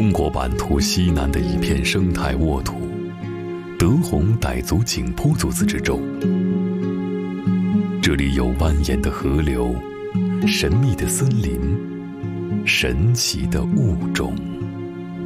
中国版图西南的一片生态沃土，德宏傣族景颇族自治州。这里有蜿蜒的河流，神秘的森林，神奇的物种。